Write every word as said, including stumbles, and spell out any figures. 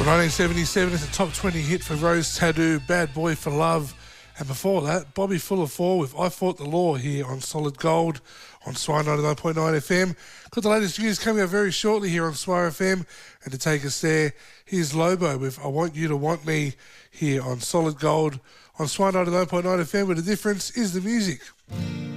nineteen seventy-seven, it's a top twenty hit for Rose Tattoo, Bad Boy for Love. And before that, Bobby Full of Four with I Fought the Law here on Solid Gold on Swire ninety-nine point nine F M. Got the latest news coming out very shortly here on Swire F M. And to take us there, here's Lobo with I Want You to Want Me here on Solid Gold on Swire ninety-nine point nine F M, where the difference is the music.